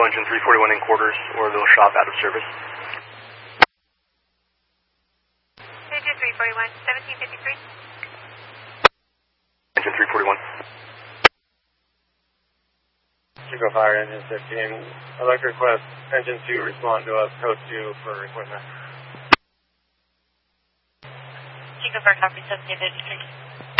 engine 341 in quarters, Oroville shop out of service. Engine 341, 1753. Engine 341. Chico Fire, engine 15. I'd like to request engine 2 respond to us, code 2 for equipment. Chico Fire, copy 1753.